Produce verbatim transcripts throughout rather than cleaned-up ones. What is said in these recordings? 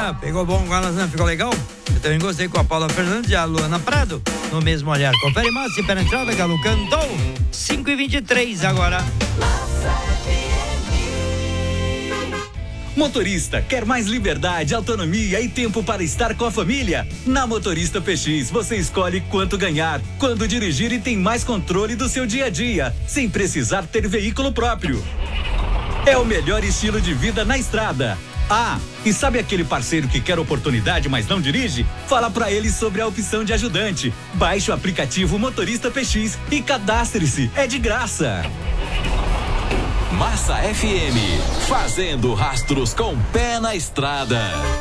Ah, pegou bom com elas, né? Ficou legal? Eu também gostei com a Paula Fernandes e a Luana Prado no mesmo olhar. Confere mais se pela entrada, Galo cantou. cinco e vinte e três agora. Motorista, quer mais liberdade, autonomia e tempo para estar com a família? Na Motorista P X, você escolhe quanto ganhar, quando dirigir e tem mais controle do seu dia a dia, sem precisar ter veículo próprio. É o melhor estilo de vida na estrada. Ah, e sabe aquele parceiro que quer oportunidade, mas não dirige? Fala pra ele sobre a opção de ajudante. Baixe o aplicativo Motorista P X e cadastre-se. É de graça. Massa F M, fazendo rastros com pé na estrada.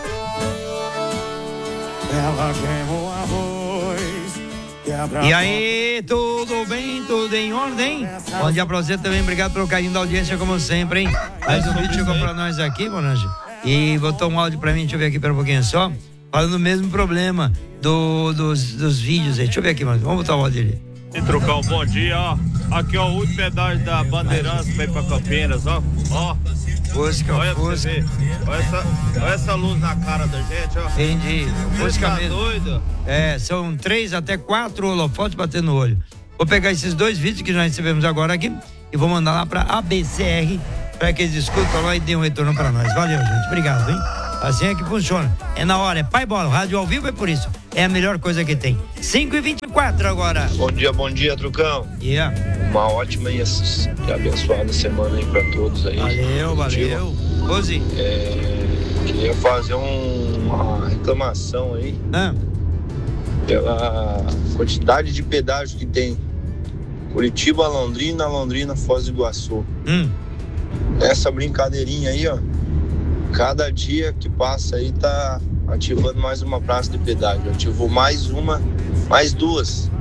Ela queimou arroz. E aí, tudo bem? Tudo em ordem? Bom dia pra você também, obrigado pelo carinho da audiência, como sempre, hein? Mais um vídeo chegou pra nós aqui, Monange, e botou um áudio pra mim, deixa eu ver aqui, pera um pouquinho só, falando o mesmo problema do, dos, dos vídeos aí. Deixa eu ver aqui, mano, vamos botar o áudio ali. E Trucão, bom dia, ó. Aqui, ó, o último pedágio da Bandeirantes pra ir pra Campinas, ó. Ó. Fusca, olha Fusca. Pra você ver. Olha essa, olha essa luz na cara da gente, ó. Entendi. Fusca tá mesmo. doido? É, são três até quatro holofotes batendo no olho. Vou pegar esses dois vídeos que nós recebemos agora aqui e vou mandar lá pra A B C R para que eles escutam lá e dêem um retorno pra nós. Valeu, gente. Obrigado, hein? Assim é que funciona. É na hora, é pai bola. Rádio ao vivo é por isso. É a melhor coisa que tem. cinco e vinte e quatro agora. Bom dia, bom dia, Trucão. Yeah. Uma ótima e abençoada semana aí pra todos aí. Valeu, valeu. Rosi. É, queria fazer um, uma reclamação aí. Ah. Pela quantidade de pedágio que tem. Curitiba, Londrina, Londrina, Foz do Iguaçu. Hum. Essa brincadeirinha aí, ó. Cada dia que passa aí tá ativando mais uma praça de pedágio. Ativou mais uma, mais duas.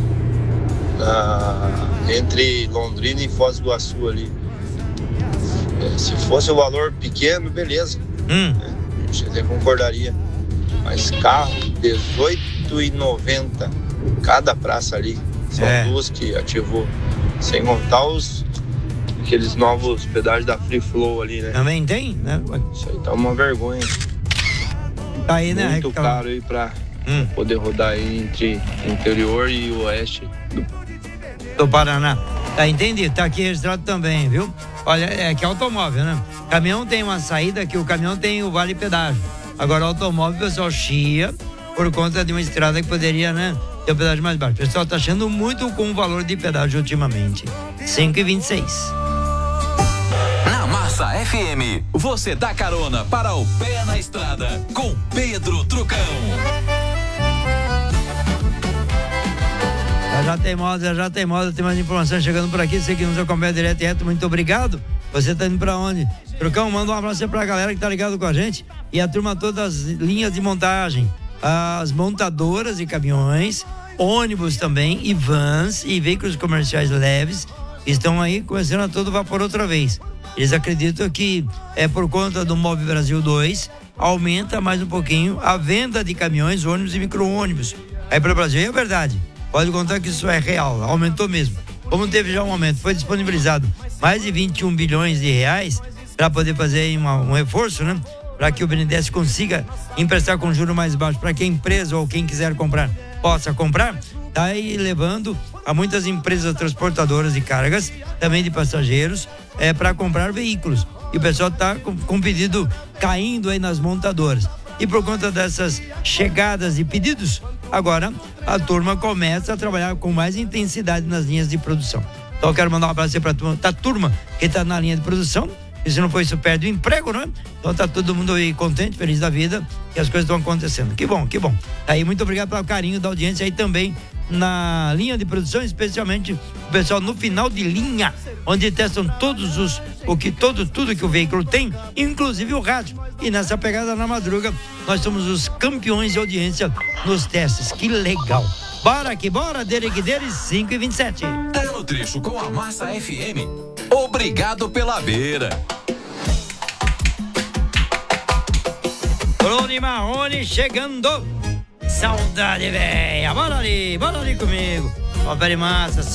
Ah, entre Londrina e Foz do Iguaçu ali. É, se fosse o valor pequeno, beleza. Hum. É, a gente até concordaria. Mas carro, dezoito reais e noventa centavos cada praça ali. São é. duas que ativou. Sem contar os aqueles novos pedágios da Free Flow ali, né? Também tem, né? Isso aí tá uma vergonha. Tá aí, né? Muito caro aí pra hum. poder rodar aí entre interior e oeste do, do Paraná. Tá entendido? Tá aqui registrado também, viu? Olha, é que é automóvel, né? Caminhão tem uma saída que o caminhão tem o vale pedágio. Agora o automóvel o pessoal chia por conta de uma estrada que poderia, né? Ter o pedágio mais baixo. O pessoal tá achando muito com o valor de pedágio ultimamente. cinco e vinte e seis. Massa F M, você dá carona para o pé na estrada com Pedro Trucão. Já já tem moda, já tem moda, tem mais informações chegando por aqui, você que nos acompanha direto e reto, muito obrigado. Você tá indo pra onde? Trucão, manda um abraço pra galera que tá ligado com a gente e a turma todas as linhas de montagem, as montadoras de caminhões, ônibus também, e vans e veículos comerciais leves estão aí começando a todo vapor outra vez. Eles acreditam que é por conta do Move Brasil dois, aumenta mais um pouquinho a venda de caminhões, ônibus e micro-ônibus aí para o Brasil. E é verdade, pode contar que isso é real, aumentou mesmo. Como teve já um aumento, foi disponibilizado mais de vinte e um bilhões de reais para poder fazer uma, um reforço, né? Para que o BNDES consiga emprestar com juros mais baixos, para que a empresa ou quem quiser comprar possa comprar, tá aí levando a muitas empresas transportadoras de cargas, também de passageiros, é, para comprar veículos. E o pessoal tá com, com pedido caindo aí nas montadoras. E por conta dessas chegadas de pedidos, agora a turma começa a trabalhar com mais intensidade nas linhas de produção. Então eu quero mandar um abraço para a turma, tá, turma que está na linha de produção. E se não for isso, perde o emprego, não é? Então tá todo mundo aí contente, feliz da vida, que as coisas estão acontecendo. Que bom, que bom. Aí, muito obrigado pelo carinho da audiência aí também na linha de produção, especialmente o pessoal no final de linha, onde testam todos os, o que, todo, tudo que o veículo tem, inclusive o rádio. E nessa pegada na madruga, nós somos os campeões de audiência nos testes. Que legal. Bora que bora, dele que dele, cinco e vinte e sete. Tá no trecho com a Massa F M. Obrigado pela beira. Bruno Marrone chegando. Saudade, véia. Bora ali, bora ali comigo. Confere Massa,